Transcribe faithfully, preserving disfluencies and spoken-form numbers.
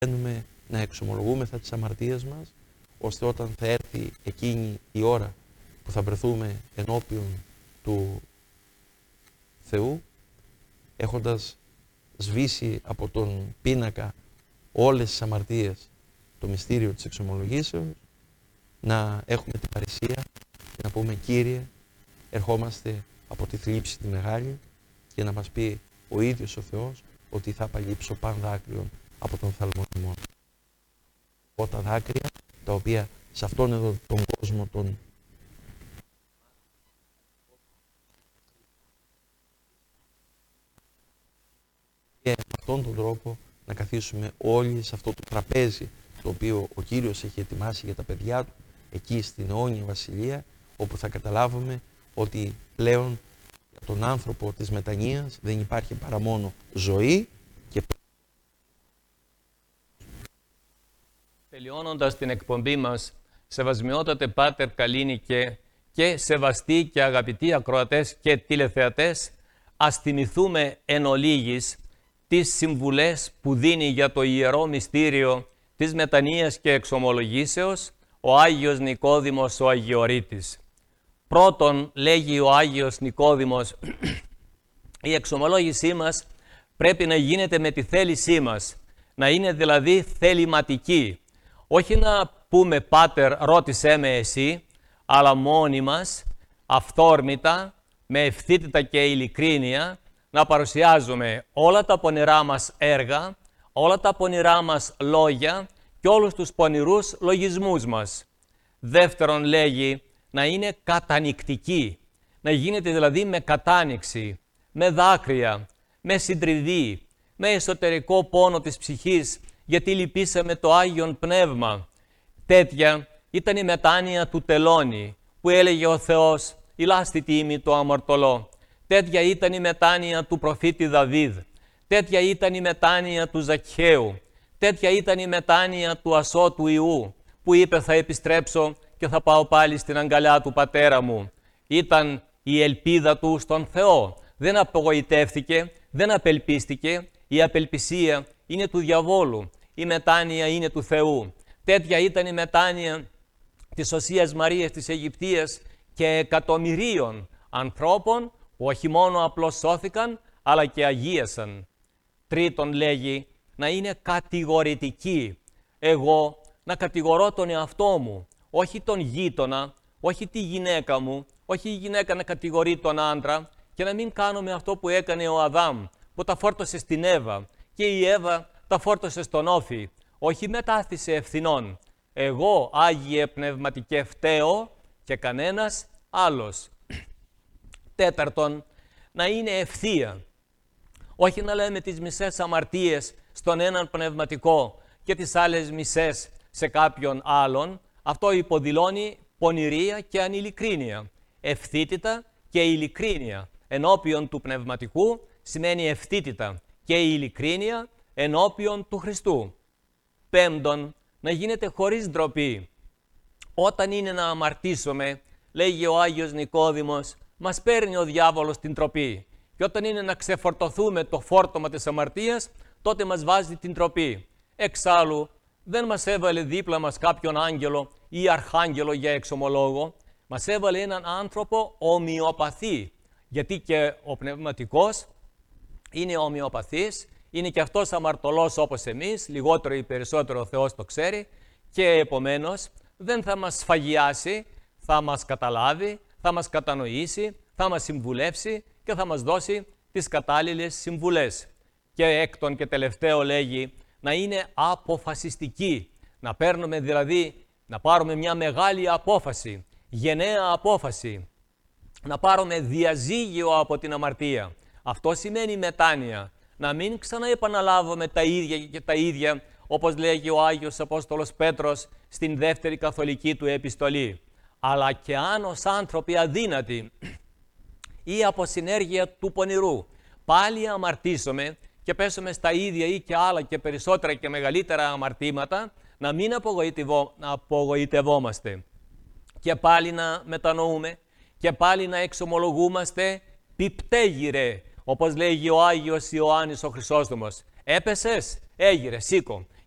Μπαίνουμε να εξομολογούμεθα τις αμαρτίες μας, ώστε όταν θα έρθει εκείνη η ώρα που θα βρεθούμε ενώπιον του Θεού, έχοντας σβήσει από τον πίνακα όλες τις αμαρτίες το μυστήριο της εξομολογήσεως, να έχουμε την παρησία και να πούμε «Κύριε, ερχόμαστε από τη θλίψη τη μεγάλη» και να μας πει ο ίδιος ο Θεός ότι θα απαλείψω παν δάκρυον από τον θαλμονιμό. Από τα δάκρυα, τα οποία σε αυτόν εδώ τον κόσμο τον και με αυτόν τον τρόπο να καθίσουμε όλοι σε αυτό το τραπέζι το οποίο ο Κύριος έχει ετοιμάσει για τα παιδιά του, εκεί στην αιώνια βασιλεία, όπου θα καταλάβουμε ότι πλέον για τον άνθρωπο της μετανοίας δεν υπάρχει παρά μόνο ζωή και... Τελειώνοντας την εκπομπή μας, σεβασμιότατε Πάτερ Καλίνικε και σεβαστοί και αγαπητοί ακροατές και τηλεθεατές, ας θυμηθούμε εν ολίγης τις συμβουλές που δίνει για το Ιερό Μυστήριο της Μετανοίας και Εξομολογήσεως ο Άγιος Νικόδημος ο Αγιορείτης. Πρώτον, λέγει ο Άγιος Νικόδημος, η εξομολόγησή μας πρέπει να γίνεται με τη θέλησή μας, να είναι δηλαδή θεληματική. Όχι να πούμε «Πάτερ, ρώτησέ με εσύ», αλλά μόνοι μας, αυθόρμητα, με ευθύτητα και ειλικρίνεια, να παρουσιάζουμε όλα τα πονηρά μας έργα, όλα τα πονηρά μας λόγια και όλους τους πονηρούς λογισμούς μας. Δεύτερον, λέγει, να είναι κατανυκτική, να γίνεται δηλαδή με κατάνοιξη, με δάκρυα, με συντριβή, με εσωτερικό πόνο της ψυχής, γιατί λυπήσαμε το Άγιον Πνεύμα. Τέτοια ήταν η μετάνοια του Τελώνη, που έλεγε ο Θεός, «Ηλάστη τίμη το αμαρτωλό». Τέτοια ήταν η μετάνοια του προφήτη Δαβίδ. Τέτοια ήταν η μετάνοια του Ζακχαίου. Τέτοια ήταν η μετάνοια του ασώτου Ιού, που είπε «Θα επιστρέψω και θα πάω πάλι στην αγκαλιά του πατέρα μου». Ήταν η ελπίδα του στον Θεό. Δεν απογοητεύτηκε, δεν απελπίστηκε. Η απελπισία είναι του διαβόλου. Η μετάνοια είναι του Θεού. Τέτοια ήταν η μετάνοια της Οσίας Μαρίας της Αιγυπτίας και εκατομμυρίων ανθρώπων που όχι μόνο απλώς σώθηκαν, αλλά και αγίασαν. Τρίτον, λέγει, να είναι κατηγορητική. Εγώ να κατηγορώ τον εαυτό μου, όχι τον γείτονα, όχι τη γυναίκα μου, όχι η γυναίκα να κατηγορεί τον άντρα και να μην κάνουμε αυτό που έκανε ο Αδάμ, που τα φόρτωσε στην Εύα και η Εύα τα φόρτωσε στον Όφη. Όχι μετάθυσε ευθυνών. Εγώ, Άγιε Πνευματικέ, φταίω και κανένας άλλος. Τέταρτον, να είναι ευθεία. Όχι να λέμε τις μισές αμαρτίες στον έναν πνευματικό και τις άλλες μισές σε κάποιον άλλον. Αυτό υποδηλώνει πονηρία και ανηλικρίνεια. Ευθύτητα και ειλικρίνεια ενώπιον του πνευματικού σημαίνει ευθύτητα και ειλικρίνεια ενώπιον του Χριστού. Πέμπτον, να γίνεται χωρίς ντροπή. Όταν είναι να αμαρτήσουμε, λέγει ο Άγιος Νικόδημος, μας παίρνει ο διάβολος την τροπή. Και όταν είναι να ξεφορτωθούμε το φόρτωμα της αμαρτίας, τότε μας βάζει την τροπή. Εξάλλου, δεν μας έβαλε δίπλα μας κάποιον άγγελο ή αρχάγγελο για εξομολόγο. Μας έβαλε έναν άνθρωπο ομοιοπαθή. Γιατί και ο πνευματικός είναι ομοιοπαθής, είναι και αυτός αμαρτωλός όπως εμείς, λιγότερο ή περισσότερο ο Θεός το ξέρει, και επομένως δεν θα μας σφαγιάσει, θα μας καταλάβει, θα μας κατανοήσει, θα μας συμβουλεύσει και θα μας δώσει τις κατάλληλες συμβουλές. Και έκτον και τελευταίο λέγει να είναι αποφασιστική, να παίρνουμε δηλαδή, να πάρουμε μια μεγάλη απόφαση, γενναία απόφαση, να πάρουμε διαζύγιο από την αμαρτία. Αυτό σημαίνει μετάνοια, να μην ξαναεπαναλάβουμε τα ίδια και τα ίδια, όπως λέγει ο Άγιος Απόστολος Πέτρος στην δεύτερη καθολική του επιστολή. Αλλά και αν ως άνθρωποι αδύνατοι ή από συνέργεια του πονηρού πάλι αμαρτήσουμε και πέσουμε στα ίδια ή και άλλα και περισσότερα και μεγαλύτερα αμαρτήματα, να μην απογοητευό, να απογοητευόμαστε. Και πάλι να μετανοούμε και πάλι να εξομολογούμαστε πιπτέγυρε, όπως λέγει ο Άγιος Ιωάννης ο Χρυσόστομος. Έπεσες, έγειρε, σήκω.